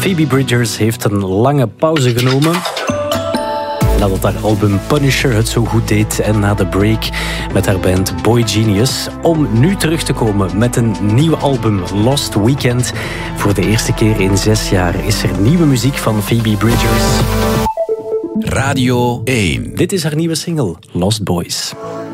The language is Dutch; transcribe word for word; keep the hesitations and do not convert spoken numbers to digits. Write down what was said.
Phoebe Bridgers heeft een lange pauze genomen. Nadat haar album Punisher het zo goed deed en na de break met haar band Boy Genius. Om nu terug te komen met een nieuw album, Lost Weekend. Voor de eerste keer in zes jaar is er nieuwe muziek van Phoebe Bridgers. Radio één. Dit is haar nieuwe single, Lost Boys.